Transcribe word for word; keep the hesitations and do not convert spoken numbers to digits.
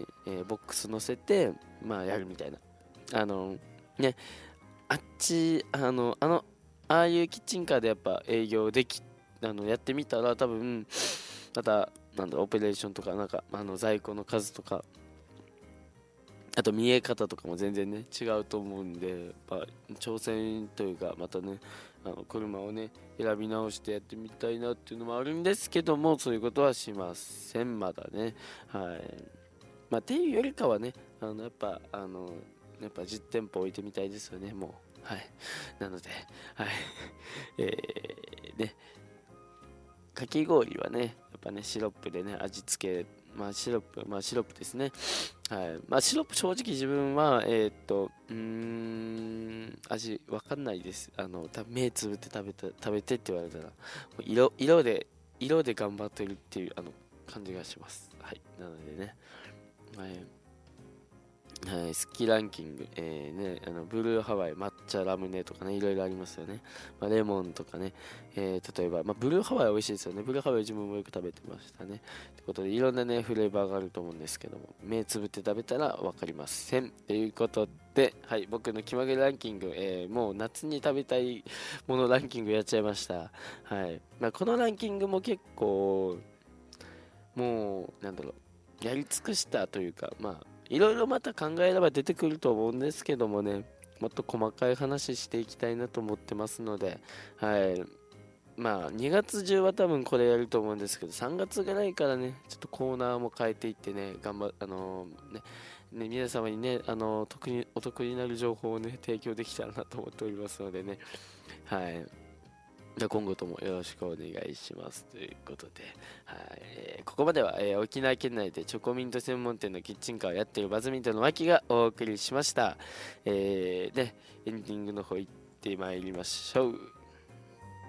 に、えーボックス乗せてまあやるみたいな。あのねあっちあのあのああいうキッチンカーでやっぱ営業できあのやってみたら多分またなんだろうオペレーションとかなんかあの在庫の数とかあと見え方とかも全然ね違うと思うんで、やっぱ挑戦というかまたねあの車をね選び直してやってみたいなっていうのもあるんですけども、そういうことはしませんまだね。はい。まあっていうよりかはねあのやっぱあのやっぱ実店舗置いてみたいですよね、もう。はい。なので、はい。えー、ね、かき氷はね、やっぱね、シロップでね、味付け、まあシロップ、まあシロップですね。はい。まあシロップ正直自分は、えーっと、うーん、味わかんないです。あの、た目つぶって食べた、食べてって言われたら、もう色、色で、色で頑張ってるっていう、あの、感じがします。はい。なのでね、はい。はい、好きランキング、えーね、あのブルーハワイ、抹茶ラムネとかね、いろいろありますよね。まあ、レモンとかね、えー例えば、まあ、ブルーハワイ美味しいですよね。ブルーハワイ自分もよく食べてましたね。ということで、いろんなね、フレーバーがあると思うんですけども、目つぶって食べたら分かりません。ということで、はい、僕の気まぐれランキング、えーもう夏に食べたいものランキングやっちゃいました。はい。まあ、このランキングも結構、もう、なんだろう、やり尽くしたというか、まあ、いろいろまた考えれば出てくると思うんですけどもね、もっと細かい話していきたいなと思ってますので、はい。まあ、にがつ中は多分これやると思うんですけど、さんがつぐらいからね、ちょっとコーナーも変えていってね、頑張あのーね、ね、皆様にね、あのー得に、お得になる情報をね、提供できたらなと思っておりますのでね、はい。じゃあ今後ともよろしくお願いしますということで、はい、えーここまでは、えー沖縄県内でチョコミント専門店のキッチンカーをやっているバズミントンの脇がお送りしました。えー、で、エンディングの方行ってまいりましょう。